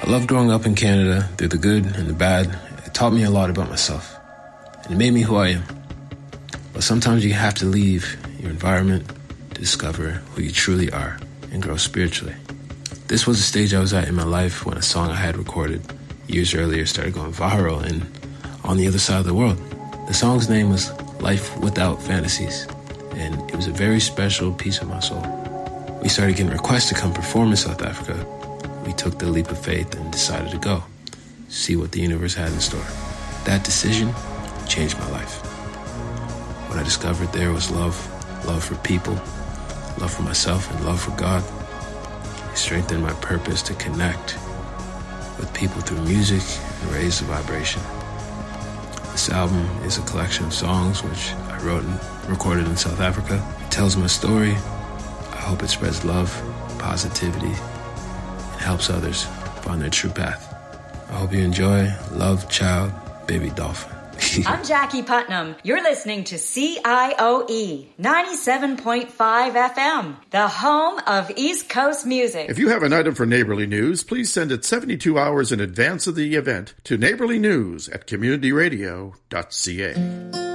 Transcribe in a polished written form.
I loved growing up in Canada through the good and the bad. It taught me a lot about myself, and it made me who I am. But sometimes you have to leave your environment to discover who you truly are and grow spiritually. This was the stage I was at in my life when a song I had recorded years earlier started going viral and on the other side of the world. The song's name was Life Without Fantasies, and it was a very special piece of my soul. We started getting requests to come perform in South Africa. We took the leap of faith and decided to go, see what the universe had in store. That decision changed my life. What I discovered there was love for people, love for myself, and love for God. It strengthened my purpose to connect with people through music and raise the vibration. This album is a collection of songs which I wrote and recorded in South Africa. It tells my story. I hope it spreads love, positivity, and helps others find their true path. I hope you enjoy. Love, Child, Baby Dolphin. I'm Jackie Putnam. You're listening to CIOE 97.5 FM, the home of East Coast music. If you have an item for Neighborly News, please send it 72 hours in advance of the event to neighborlynews@communityradio.ca.